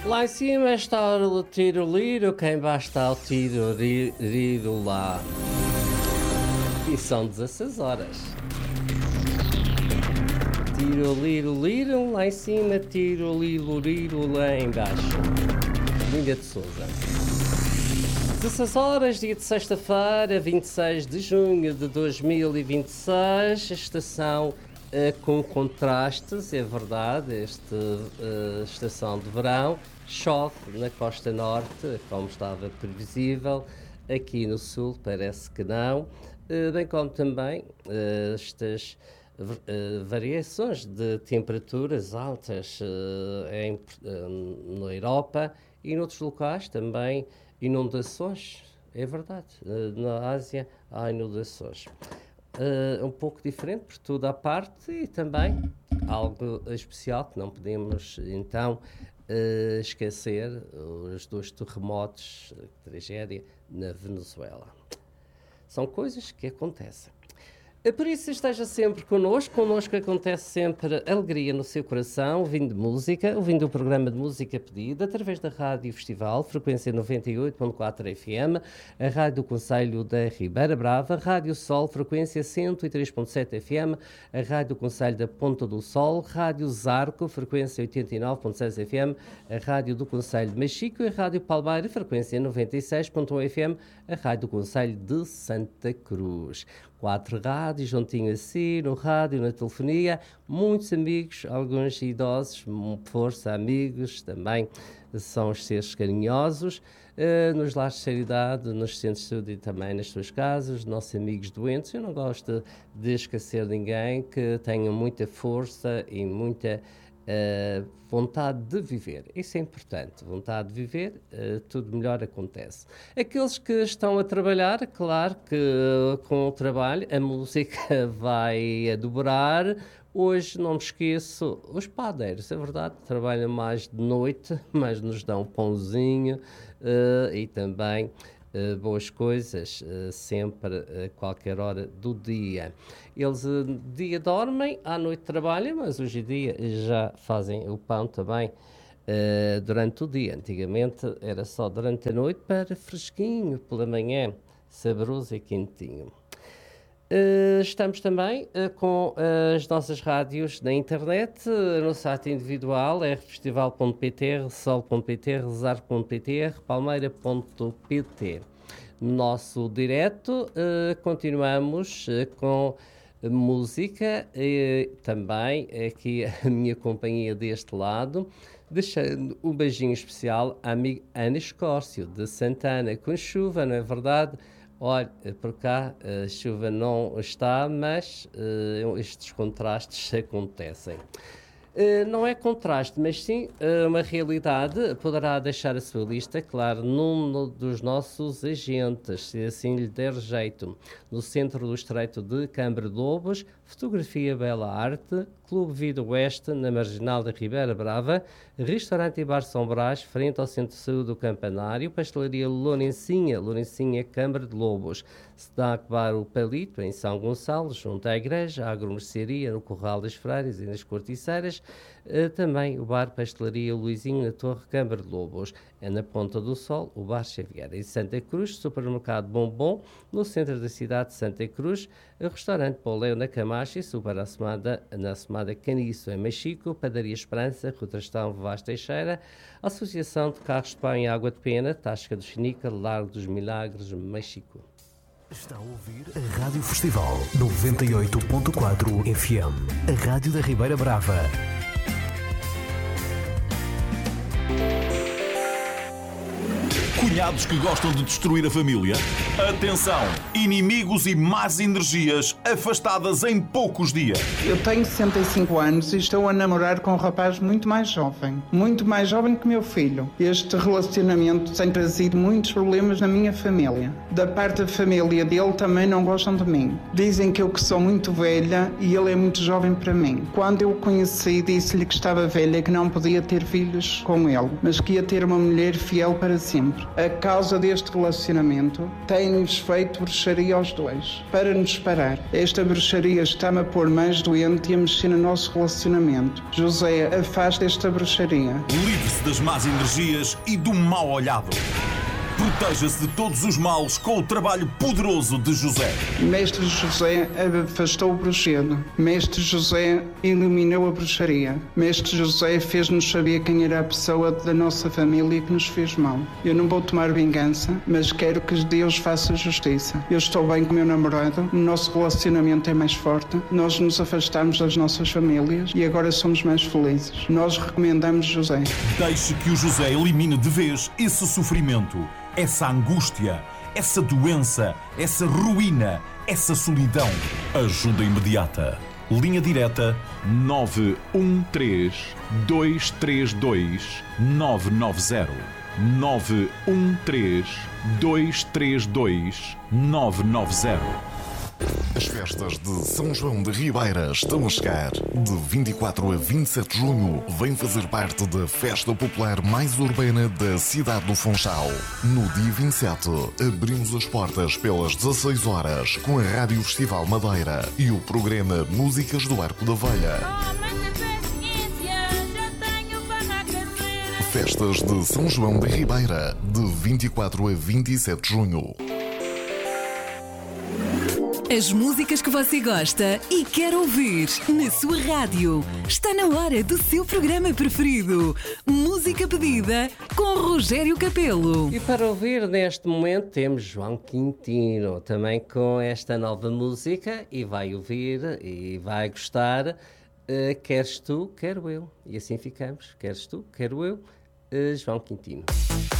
Lá em cima está o tiro-liro, quem embaixo está o tiro-liro lá. E são 16 horas. Tiro-liro-liro, lá em cima, tiro-liro-liro, lá embaixo. Linda de Souza. 16 horas, dia de sexta-feira, 26 de junho de 2026, estação com contrastes, é verdade, esta estação de verão, chove na costa norte, como estava previsível, aqui no sul parece que não, bem como também estas variações de temperaturas altas na Europa e noutros locais também. Inundações, é verdade, na Ásia há inundações. Um pouco diferente por toda a parte e também algo especial que não podemos então esquecer, os 2 terremotos, tragédia na Venezuela. São coisas que acontecem. Por isso esteja sempre connosco acontece sempre alegria no seu coração, ouvindo música, ouvindo o programa de música pedida, através da Rádio Festival, frequência 98.4 FM, a Rádio do Concelho da Ribeira Brava, Rádio Sol, frequência 103.7 FM, a Rádio do Concelho da Ponta do Sol, Rádio Zarco, frequência 89.6 FM, a Rádio do Concelho de Machico e a Rádio Palmeira, frequência 96.1 FM, a Rádio do Concelho de Santa Cruz. 4 rádios, juntinho assim, no rádio, na telefonia, muitos amigos, alguns idosos, força, amigos, também são os seres carinhosos, nos lares de seriedade, nos centros de saúde e também nas suas casas, nossos amigos doentes. Eu não gosto de esquecer ninguém, que tenham muita força e muita vontade de viver. Isso é importante, vontade de viver, tudo melhor acontece. Aqueles que estão a trabalhar, claro que com o trabalho a música vai a dobrar. Hoje não me esqueço, os padeiros, é verdade, trabalham mais de noite, mas nos dão pãozinho e também boas coisas, sempre, a qualquer hora do dia. Eles de dia dormem, à noite trabalham, mas hoje em dia já fazem o pão também durante o dia. Antigamente era só durante a noite para fresquinho, pela manhã, saboroso e quentinho. Estamos também com as nossas rádios na internet, no site individual, rfestival.pt, rsol.pt, rezar.pt, repalmeira.pt. No nosso direto, continuamos com música, também aqui a minha companhia deste lado, deixando um beijinho especial à amiga Ana Escórcio, de Santana, com chuva, não é verdade? Olha, por cá a chuva não está, mas estes contrastes acontecem. Não é contraste, mas sim uma realidade. Poderá deixar a sua lista, claro, num dos nossos agentes, se assim lhe der jeito. No centro do Estreito de Câmara de Lobos, Fotografia Bela Arte, Clube Vida Oeste, na Marginal da Ribeira Brava, Restaurante e Bar São Brás, frente ao Centro de Saúde do Campanário, Pastelaria Lourencinha, Câmara de Lobos, Snack Bar O Palito, em São Gonçalo, junto à Igreja, a Agromercearia, no Corral das Freiras e nas Corticeiras, também o Bar Pastelaria Luizinho, na Torre Câmara de Lobos, na Ponta do Sol, o Bar Xavier. Em Santa Cruz, Supermercado Bombom, no centro da cidade de Santa Cruz, o Restaurante Poleu na Camacha e Super na Semada Caniço, em Machico, Padaria Esperança, Rua Trastão Vaz Teixeira, Associação de Carros de Pão e Água de Pena, Tasca do Chinica, Largo dos Milagres, Machico. Está a ouvir a Rádio Festival 98.4 FM, a Rádio da Ribeira Brava. Cunhados que gostam de destruir a família? Atenção! Inimigos e más energias afastadas em poucos dias. Eu tenho 65 anos e estou a namorar com um rapaz muito mais jovem que meu filho. Este relacionamento tem trazido muitos problemas na minha família. Da parte da família dele também não gostam de mim. Dizem que eu que sou muito velha e ele é muito jovem para mim. Quando eu o conheci, disse-lhe que estava velha e que não podia ter filhos com ele, mas que ia ter uma mulher fiel para sempre. A causa deste relacionamento tem-nos feito bruxaria aos dois, para nos separar. Esta bruxaria está-me a pôr mais doente e a mexer no nosso relacionamento. José, afasta esta bruxaria. Livre-se das más energias e do mal olhado. Proteja-se de todos os males com o trabalho poderoso de José. Mestre José afastou o bruxedo. Mestre José eliminou a bruxaria. Mestre José fez-nos saber quem era a pessoa da nossa família que nos fez mal. Eu não vou tomar vingança, mas quero que Deus faça justiça. Eu estou bem com o meu namorado, o nosso relacionamento é mais forte, nós nos afastamos das nossas famílias e agora somos mais felizes. Nós recomendamos José. Deixe que o José elimine de vez esse sofrimento, essa angústia, essa doença, essa ruína, essa solidão. Ajuda imediata. Linha direta 913-232-990. 913-232-990. As festas de São João de Ribeira estão a chegar. De 24 a 27 de junho, vem fazer parte da festa popular mais urbana da cidade do Funchal. No dia 27, abrimos as portas pelas 16 horas com a Rádio Festival Madeira e o programa Músicas do Arco da Velha. Festas de São João de Ribeira, de 24 a 27 de junho. As músicas que você gosta e quer ouvir na sua rádio. Está na hora do seu programa preferido. Música pedida com Rogério Capelo. E para ouvir neste momento temos João Quintino, também com esta nova música, e vai ouvir e vai gostar. Queres tu, quero eu. E assim ficamos. Queres tu, quero eu. João Quintino.